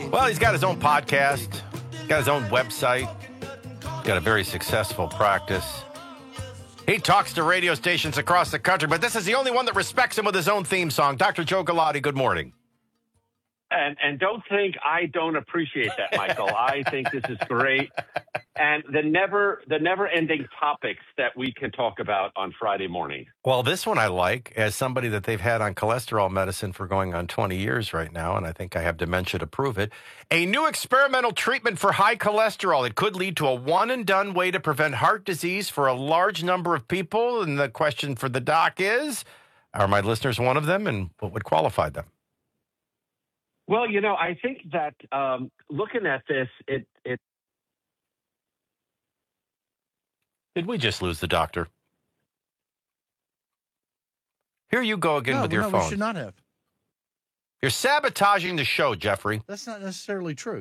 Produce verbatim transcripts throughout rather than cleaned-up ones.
Well, he's got his own podcast, got his own website, got a very successful practice. He talks to radio stations across the country, but this is the only one that respects him with his own theme song. Doctor Joe Galati, good morning. And and don't think I don't appreciate that, Michael. I think this is great. And the never the never ending topics that we can talk about on Friday morning. Well, this one I like as somebody that they've had on cholesterol medicine for going on twenty years right now, and I think I have dementia to prove it. A new experimental treatment for high cholesterol. It could lead to a one and done way to prevent heart disease for a large number of people. And the question for the doc is, are my listeners one of them, and what would qualify them? Well, you know, I think that um, looking at this, it it. Did we just lose the doctor? Here you go again no, with your no, phone. We should not have. You're sabotaging the show, Jeffrey. That's not necessarily true.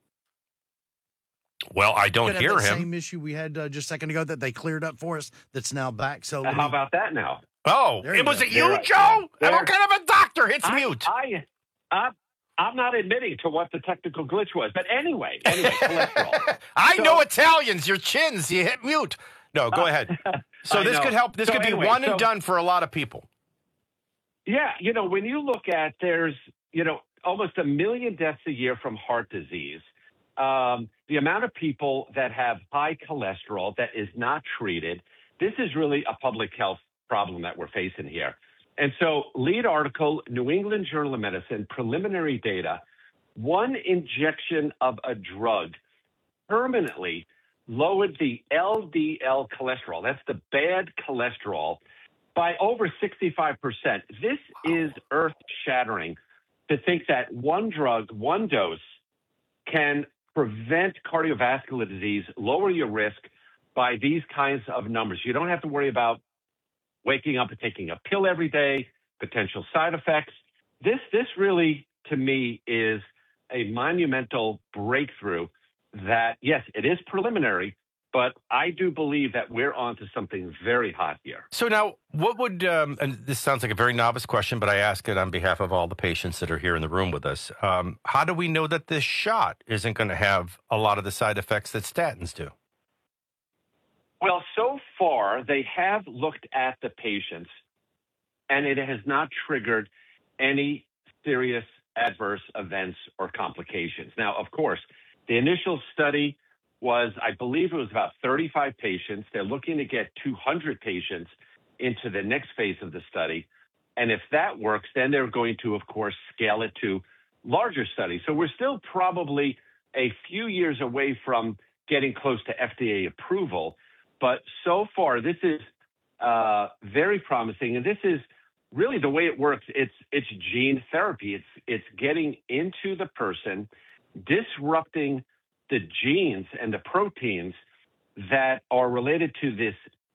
Well, I don't Could hear have that him. Same issue we had uh, just a second ago that they cleared up for us. That's now back. So let How me- about that now? Oh, There it you was go. it you, There- Joe? there- What kind of a doctor hits I, mute? I, I, I'm not admitting to what the technical glitch was, but anyway, anyway, cholesterol. I So- know Italians. Your chins. You hit mute. No, go ahead. So I this know. could help. This So could be anyway, one so- and done for a lot of people. Yeah, you know, when you look at there's, you know, almost a million deaths a year from heart disease. Um, the amount of people that have high cholesterol that is not treated, this is really a public health problem that we're facing here. And so, lead article, New England Journal of Medicine, preliminary data, one injection of a drug permanently lowered the L D L cholesterol, that's the bad cholesterol, by over sixty-five percent. This is earth-shattering to think that one drug, one dose, can prevent cardiovascular disease, lower your risk by these kinds of numbers. You don't have to worry about waking up and taking a pill every day, potential side effects. This, this really, to me, is a monumental breakthrough that, yes, it is preliminary, but I do believe that we're on to something very hot here. So now, what would, um, and this sounds like a very novice question, but I ask it on behalf of all the patients that are here in the room with us. Um, how do we know that this shot isn't going to have a lot of the side effects that statins do? Well, so far, they have looked at the patients, and it has not triggered any serious adverse events or complications. Now, of course, the initial study was, I believe it was about thirty-five patients. They're looking to get two hundred patients into the next phase of the study. And if that works, then they're going to, of course, scale it to larger studies. So we're still probably a few years away from getting close to F D A approval. But so far, this is uh, very promising. And this is really the way it works. It's it's gene therapy. It's it's getting into the person, disrupting the genes and the proteins that are related to this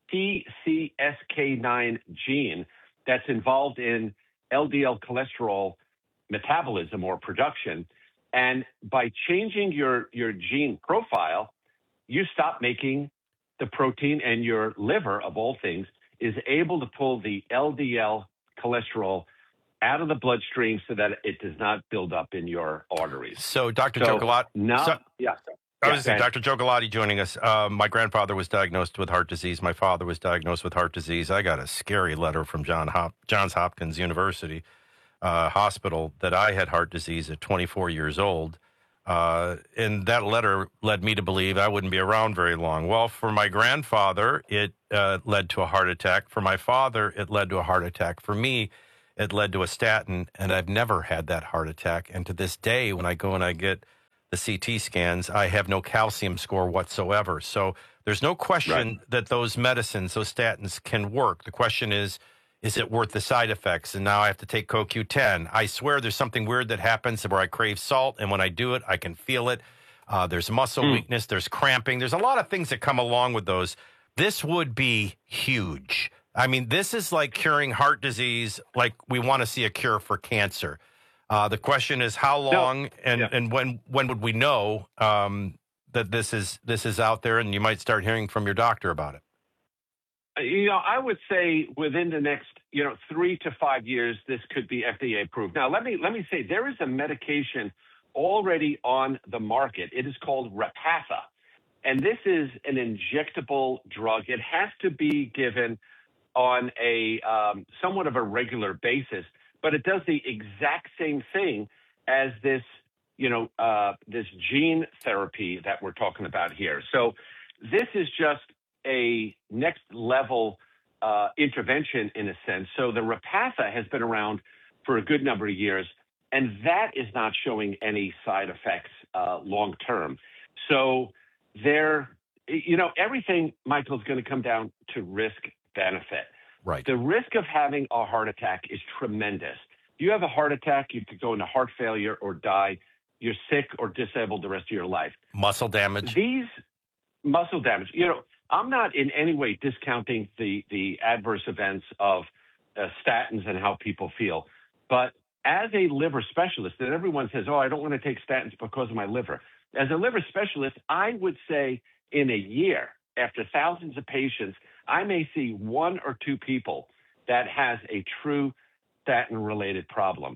P C S K nine gene that's involved in L D L cholesterol metabolism or production. And by changing your, your gene profile, you stop making the protein, and your liver, of all things, is able to pull the L D L cholesterol out of the bloodstream so that it does not build up in your arteries. So, Doctor So Joe Galati, now, so, yeah. I Yeah, was go ahead. Doctor Joe Galati joining us. Uh, my grandfather was diagnosed with heart disease. My father was diagnosed with heart disease. I got a scary letter from John Hop- Johns Hopkins University uh, Hospital that I had heart disease at twenty-four years old. Uh, and that letter led me to believe I wouldn't be around very long. Well, for my grandfather, it uh, led to a heart attack. For my father, it led to a heart attack. For me, it led to a statin, and I've never had that heart attack. And to this day, when I go and I get the C T scans, I have no calcium score whatsoever. So there's no question Right. that those medicines, those statins, can work. The question is, is it worth the side effects? And now I have to take C O Q ten. I swear there's something weird that happens where I crave salt, and when I do it, I can feel it. Uh, there's muscle Mm. weakness, there's cramping. There's a lot of things that come along with those. This would be huge. I mean, this is like curing heart disease, like we want to see a cure for cancer. Uh, the question is how long and, Yeah. and when when would we know um, that this is this is out there, and you might start hearing from your doctor about it? You know, I would say within the next, you know, three to five years, this could be F D A approved. Now, let me let me say there is a medication already on the market. It is called Repatha. And this is an injectable drug. It has to be given on a um, somewhat of a regular basis, but it does the exact same thing as this, you know, uh, this gene therapy that we're talking about here. So this is just a next level uh, intervention in a sense. So the Repatha has been around for a good number of years, and that is not showing any side effects uh, long term. So there, you know, everything, Michael, is going to come down to risk benefit. Right. The risk of having a heart attack is tremendous. If you have a heart attack, you could go into heart failure or die. You're sick or disabled the rest of your life. Muscle damage. These muscle damage, you know, I'm not in any way discounting the, the adverse events of uh, statins and how people feel. But as a liver specialist, and everyone says, oh, I don't want to take statins because of my liver. As a liver specialist, I would say in a year, after thousands of patients, I may see one or two people that has a true statin-related problem.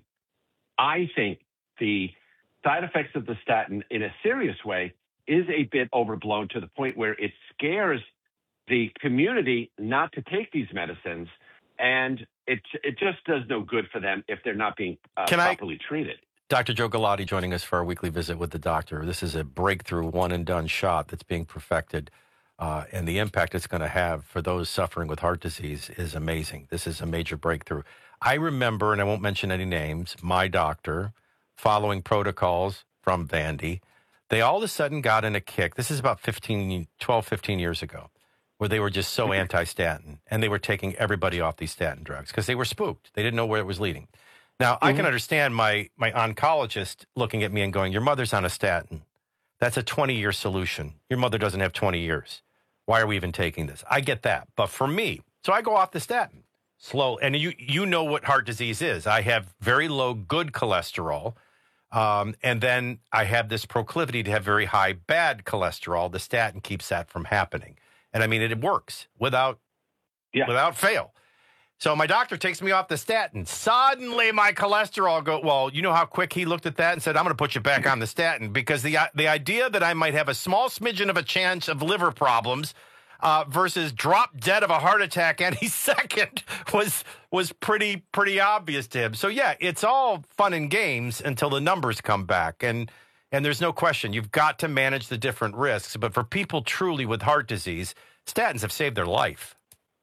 I think the side effects of the statin in a serious way is a bit overblown to the point where it scares the community not to take these medicines, and it it just does no good for them if they're not being uh, Can I- properly treated. Doctor Joe Galati joining us for our weekly visit with the doctor. This is a breakthrough one-and-done shot that's being perfected, uh, and the impact it's going to have for those suffering with heart disease is amazing. This is a major breakthrough. I remember, and I won't mention any names, my doctor, following protocols from Vandy, they all of a sudden got in a kick. This is about fifteen, twelve, fifteen years ago, where they were just so anti-statin, and they were taking everybody off these statin drugs because they were spooked. They didn't know where it was leading. Now, mm-hmm. I can understand my my oncologist looking at me and going, your mother's on a statin. That's a twenty-year solution. Your mother doesn't have twenty years. Why are we even taking this? I get that. But for me, so I go off the statin. Slow. And you you know what heart disease is. I have very low good cholesterol. Um, and then I have this proclivity to have very high bad cholesterol. The statin keeps that from happening. And I mean, it, it works without, yeah. without fail. So my doctor takes me off the statin. Suddenly my cholesterol go, well, you know how quick he looked at that and said, I'm going to put you back on the statin, because the the idea that I might have a small smidgen of a chance of liver problems uh, versus drop dead of a heart attack any second was was pretty pretty obvious to him. So yeah, it's all fun and games until the numbers come back. And and there's no question, you've got to manage the different risks. But for people truly with heart disease, statins have saved their life.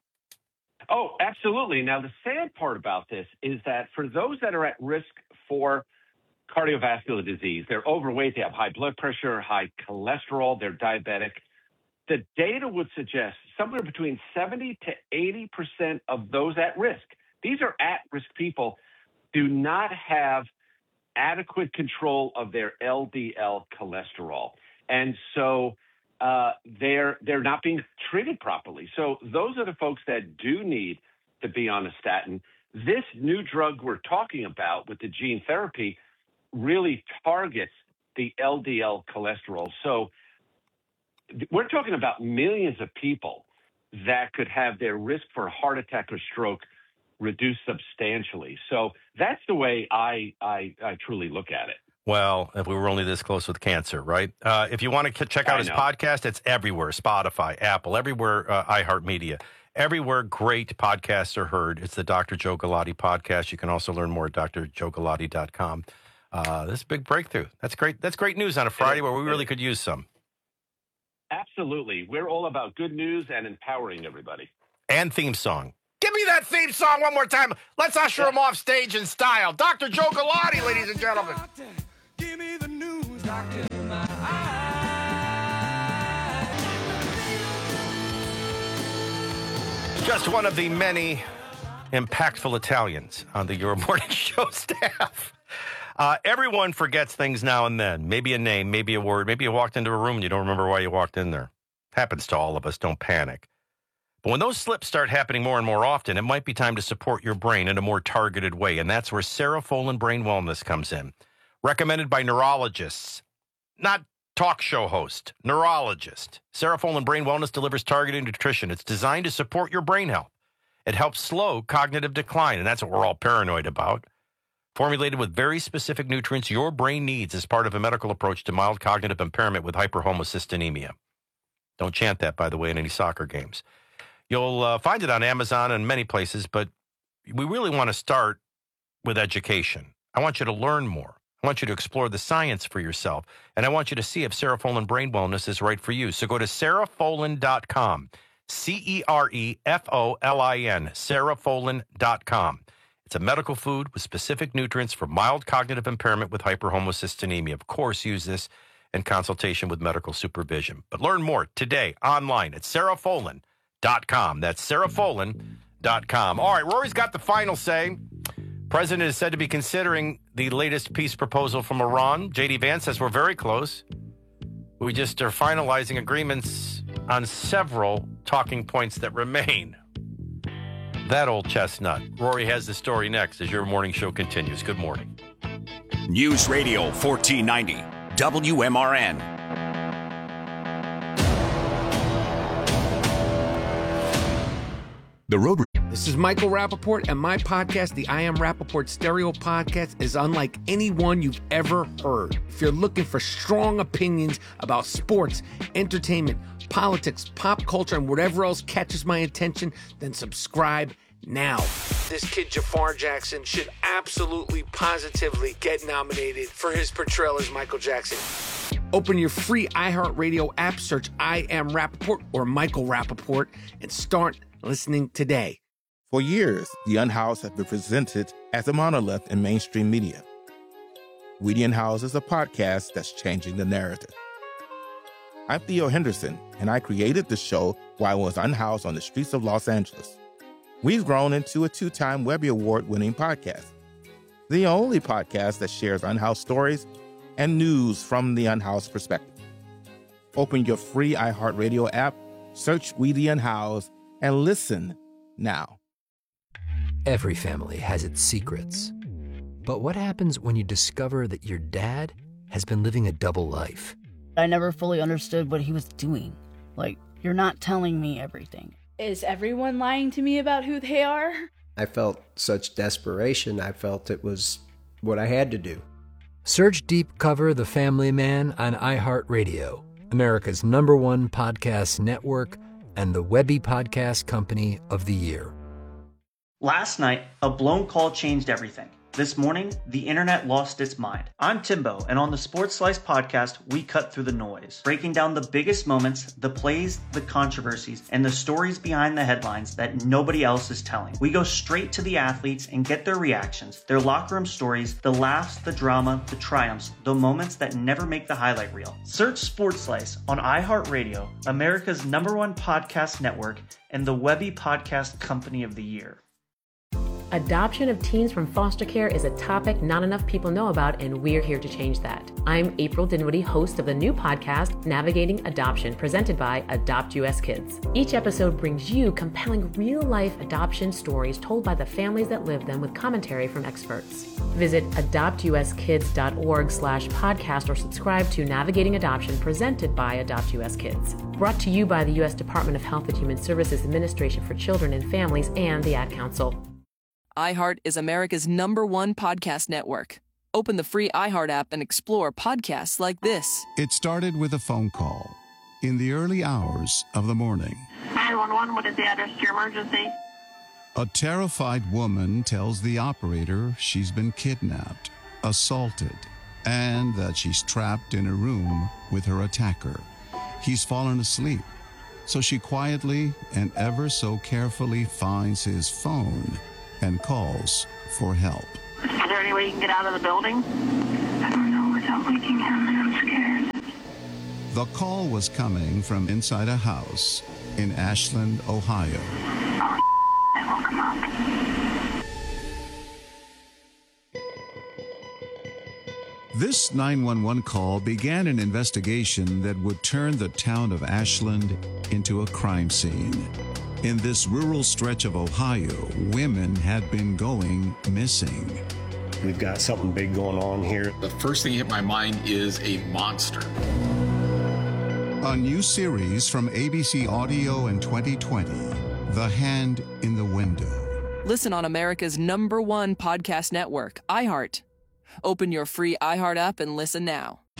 Oh, absolutely. Now, the sad part about this is that for those that are at risk for cardiovascular disease, they're overweight, they have high blood pressure, high cholesterol, they're diabetic, the data would suggest somewhere between seventy to eighty percent of those at risk, these are at-risk people, do not have adequate control of their L D L cholesterol. And so Uh, they're they're not being treated properly. So those are the folks that do need to be on a statin. This new drug we're talking about with the gene therapy really targets the L D L cholesterol. So we're talking about millions of people that could have their risk for heart attack or stroke reduced substantially. So that's the way I I, I truly look at it. Well, if we were only this close with cancer, right? Uh, if you want to check out I his know. podcast, it's everywhere. Spotify, Apple, everywhere, uh, iHeartMedia. Everywhere great podcasts are heard. It's the Doctor Joe Galati podcast. You can also learn more at d r joe galati dot com. Uh, this is a big breakthrough. That's great. That's great news on a Friday where we really could use some. Absolutely. We're all about good news and empowering everybody. And theme song. Give me that theme song one more time. Let's usher him off stage in style. Doctor Joe Galati, ladies and gentlemen. Doctor, give me the news, doctor. My eyes. Just one of the many impactful Italians on the Your Morning Show staff. Uh, everyone forgets things now and then. Maybe a name, maybe a word. Maybe you walked into a room and you don't remember why you walked in there. Happens to all of us. Don't panic. But when those slips start happening more and more often, it might be time to support your brain in a more targeted way. And that's where Serofolin Brain Wellness comes in. Recommended by neurologists, not talk show host, neurologist. Serofolin Brain Wellness delivers targeted nutrition. It's designed to support your brain health. It helps slow cognitive decline, and that's what we're all paranoid about. formulated with very specific nutrients your brain needs as part of a medical approach to mild cognitive impairment with hyperhomocystinemia. Don't chant that, by the way, in any soccer games. You'll uh, find it on Amazon and many places, but we really want to start with education. I want you to learn more. I want you to explore the science for yourself, and I want you to see if Cerefolin Brain Wellness is right for you. So go to cerefolin dot com, C E R E F O L I N, cerefolin dot com. It's a medical food with specific nutrients for mild cognitive impairment with hyperhomocystinemia. Of course, use this in consultation with medical supervision. But learn more today online at cerefolin dot com. That's cerefolin dot com. All right, Rory's got the final say. President is said to be considering the latest peace proposal from Iran. J D Vance says we're very close. We just are finalizing agreements on several talking points that remain. That old chestnut. Rory has the story next as your morning show continues. Good morning. News Radio fourteen ninety, W M R N. The road. This is Michael Rappaport, and my podcast, the I Am Rappaport Stereo Podcast, is unlike any one you've ever heard. If you're looking for strong opinions about sports, entertainment, politics, pop culture, and whatever else catches my attention, then subscribe now. This kid Jafar Jackson should absolutely, positively get nominated for his portrayal as Michael Jackson. Open your free iHeartRadio app, search I Am Rappaport or Michael Rappaport, and start listening today. For years, The Unhoused have been presented as a monolith in mainstream media. We the Unhoused is a podcast that's changing the narrative. I'm Theo Henderson, and I created the show while I was unhoused on the streets of Los Angeles. We've grown into a two-time Webby Award-winning podcast, the only podcast that shares unhoused stories and news from the unhoused perspective. Open your free iHeartRadio app, search We the Unhoused, and listen now. Every family has its secrets. But what happens when you discover that your dad has been living a double life? I never fully understood what he was doing. Like, you're not telling me everything. Is everyone lying to me about who they are? I felt such desperation. I felt it was what I had to do. Search Deep Cover The Family Man on iHeartRadio, America's number one podcast network, and the Webby Podcast Company of the Year. Last night, a blown call changed everything. This morning, the internet lost its mind. I'm Timbo, and on the Sports Slice podcast, we cut through the noise, breaking down the biggest moments, the plays, the controversies, and the stories behind the headlines that nobody else is telling. We go straight to the athletes and get their reactions, their locker room stories, the laughs, the drama, the triumphs, the moments that never make the highlight reel. Search Sports Slice on iHeartRadio, America's number one podcast network, and the Webby Podcast Company of the Year. Adoption of teens from foster care is a topic not enough people know about, and we're here to change that. I'm April Dinwiddie, host of the new podcast, Navigating Adoption, presented by Adopt U S Kids. Each episode brings you compelling real-life adoption stories told by the families that live them with commentary from experts. Visit adoptuskids.org slash podcast or subscribe to Navigating Adoption, presented by Adopt U S Kids. Brought to you by the U S Department of Health and Human Services Administration for Children and Families and the Ad Council. iHeart is America's number one podcast network. Open the free iHeart app and explore podcasts like this. It started with a phone call in the early hours of the morning. nine one one, what is the address to your emergency? A terrified woman tells the operator she's been kidnapped, assaulted, and that she's trapped in a room with her attacker. He's fallen asleep, so she quietly and ever so carefully finds his phone and calls for help. Is there any way you can get out of the building? I don't know without waking him, and I'm scared. The call was coming from inside a house in Ashland, Ohio. Oh, I woke him up. This nine one one call began an investigation that would turn the town of Ashland into a crime scene. In this rural stretch of Ohio, women had been going missing. We've got something big going on here. The first thing that hit my mind is a monster. A new series from A B C Audio in twenty twenty, The Hand in the Window. Listen on America's number one podcast network, iHeart. Open your free iHeart app and listen now.